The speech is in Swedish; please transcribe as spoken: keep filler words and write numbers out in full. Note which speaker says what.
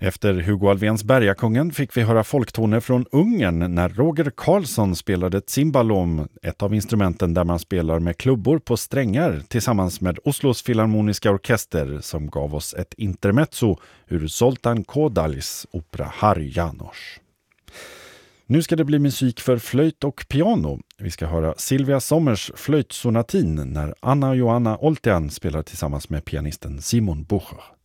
Speaker 1: Efter Hugo Alfvéns Bergakungen fick vi höra folktoner från Ungern när Roger Karlsson spelade cimbalom, ett av instrumenten där man spelar med klubbor på strängar tillsammans med Oslos Filharmoniska Orkester som gav oss ett intermezzo ur Zoltán Kodály's opera Harry János. Nu ska det bli musik för flöjt och piano. Vi ska höra Silvia Sommers flöjtsonatin när Anna Joanna Oltean spelar tillsammans med pianisten Simon Bucher.